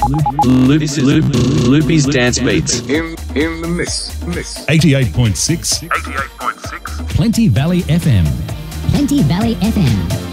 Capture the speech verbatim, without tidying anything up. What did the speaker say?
Loop, this is Loop, Loopy's Dance Beats. In, in the mix, mix. eighty-eight point six. eighty-eight point six. Plenty Valley F M. Plenty Valley F M.